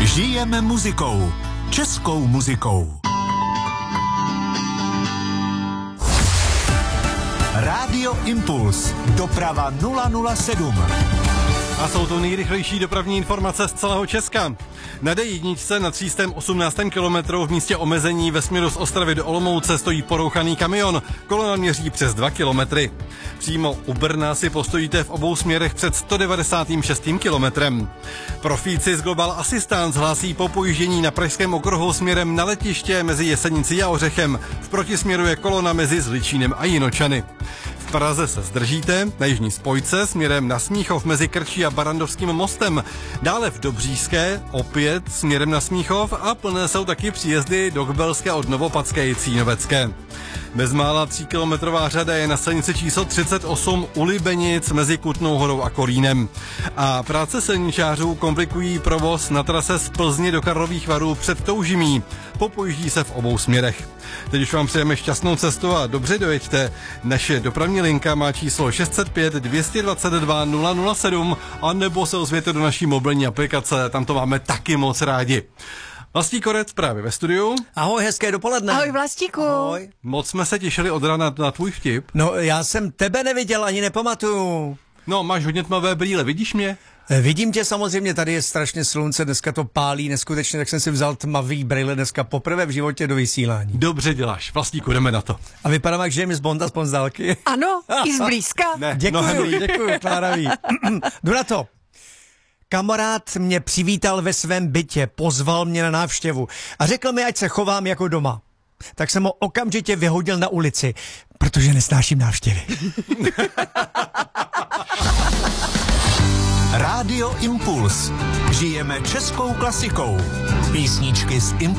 Žijeme muzikou. Českou muzikou. Rádio Impuls. Doprava 007. A jsou to nejrychlejší dopravní informace z celého Česka. Na D1 na 318. kilometru v místě omezení ve směru z Ostravy do Olomouce stojí porouchaný kamion. Kolona měří přes 2 kilometry. Přímo u Brna si postojíte v obou směrech před 196. kilometrem. Profíci z Global Assistance hlásí po pojíždění na pražském okruhu směrem na letiště mezi Jesenicí a Ořechem. V protisměru je kolona mezi Zličínem a Jinočany. V Praze se zdržíte, na jižní spojce směrem na Smíchov mezi Krčí a Barandovským mostem. Dále v Dobříšské opět směrem na Smíchov a plné jsou taky příjezdy do Kbelské od Novopatské i Cínovecké. Bezmála 3kilometrová řada je na silnici číslo 38 u Libenic mezi Kutnou Horou a Kolínem. A práce silničářů komplikují provoz na trase z Plzně do Karlových Varů před Toužimí. Popojíždí se v obou směrech. Teď už vám přejeme šťastnou cestu a dobře dojeďte. Naše dopravní linka má číslo 605 222 007 a nebo se ozvěte do naší mobilní aplikace, tam to máme taky moc rádi. Vlastík Korec právě ve studiu. Ahoj, hezké dopoledne. Ahoj, Vlastíku. Ahoj. Moc jsme se těšili od rána na tvůj vtip. No, já jsem tebe neviděl, ani nepamatuju. No, máš hodně tmavé brýle, vidíš mě? Vidím tě samozřejmě, tady je strašně slunce, dneska to pálí neskutečně, tak jsem si vzal tmavý brýle dneska poprvé v životě do vysílání. Dobře děláš, Vlastíku, jdeme na to. A vypadám jak James Bond, aspoň z dálky. Ano, i zblízka. Ne, Děkuju, Klára ví. Jdu na to. Kamarád mě přivítal ve svém bytě, pozval mě na návštěvu a řekl mi, ať se chovám jako doma. Tak jsem ho okamžitě vyhodil na ulici, protože nesnáším návštěvy. Rádio Impuls. Žijeme českou klasikou. Písničky z Impulsu.